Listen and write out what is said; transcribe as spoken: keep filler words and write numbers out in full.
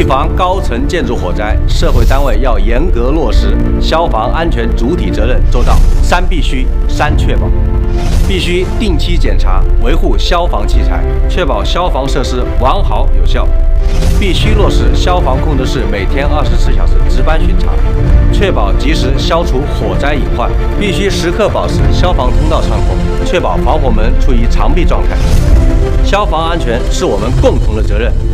预防高层建筑火灾，社会单位要严格落实消防安全主体责任，做到三必须、三确保。必须定期检查、维护消防器材，确保消防设施完好有效。必须落实消防控制室每天二十四小时值班巡查，确保及时消除火灾隐患。必须时刻保持消防通道畅通，确保防火门处于常闭状态。消防安全是我们共同的责任。